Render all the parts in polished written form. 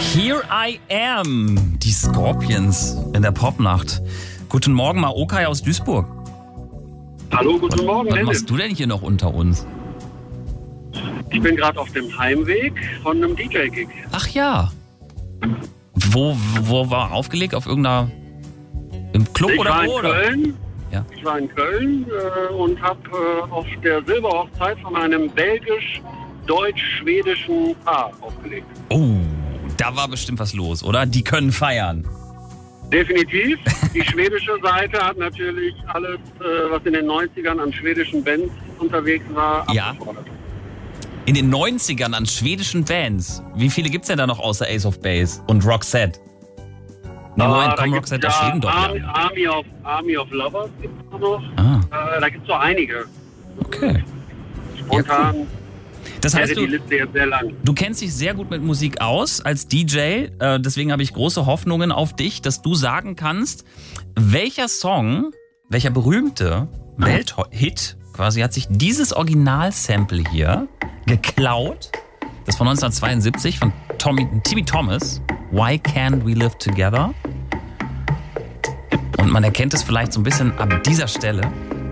Here I Am, die Scorpions in der Popnacht. Guten Morgen, Maokai aus Duisburg. Hallo, guten Morgen, Was Dennis. machst du denn hier noch unter uns? Ich bin gerade auf dem Heimweg von einem DJ-Gig. Ach ja. Wo war aufgelegt? Auf irgendeiner... Im Club Ich oder war in wo? Oder? Köln. Ja. Ich war in Köln und habe auf der Silberhochzeit von einem belgisch-deutsch-schwedischen Paar aufgelegt. Oh, da war bestimmt was los, oder? Die können feiern. Definitiv. Die schwedische Seite hat natürlich alles, was in den 90ern an schwedischen Bands unterwegs war, Ja. abgefordert. In den 90ern an schwedischen Bands. Wie viele gibt's denn da noch außer Ace of Base und Roxette? Nee, Moment, Da komm, gibt's Roxette aus Schweden doch, ja. Army of Lovers gibt es noch. Ah, Da gibt es so einige. okay. Spontan Das wäre heißt, die Liste jetzt sehr lang. du kennst dich sehr gut mit Musik aus als DJ. Deswegen habe ich große Hoffnungen auf dich, dass du sagen kannst, welcher Song, welcher berühmte Welthit quasi hat sich dieses Originalsample hier geklaut. Das von 1972 von Timmy Thomas. Why Can't We Live Together? Und man erkennt es vielleicht so ein bisschen ab dieser Stelle.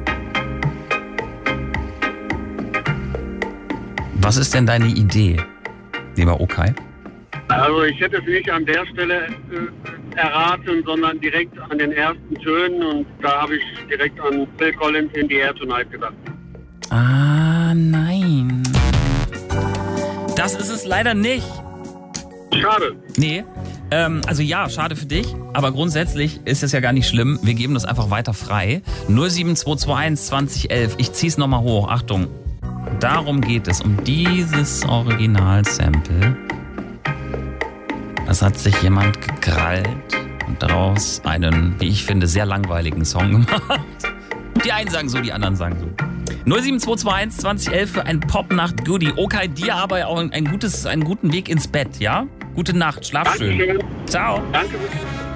Was ist denn deine Idee, lieber Okai? Also ich hätte es nicht an der Stelle erraten, sondern direkt an den ersten Tönen und da habe ich direkt an Phil Collins in the Air Tonight gedacht. Ah, nein. Das ist es leider nicht. Schade. Nee, also ja, schade für dich, aber grundsätzlich ist es ja gar nicht schlimm. Wir geben das einfach weiter frei. 07221 2011, ich zieh's nochmal hoch, Achtung. Darum geht es, um dieses Original-Sample. Das hat sich jemand gekrallt und daraus einen, wie ich finde, sehr langweiligen Song gemacht. Die einen sagen so, die anderen sagen so. 07221 2011 für ein Popnacht-Goodie. Okay, dir aber auch einen guten Weg ins Bett, ja? Gute Nacht, schlaf schön. Dankeschön. Ciao. Danke.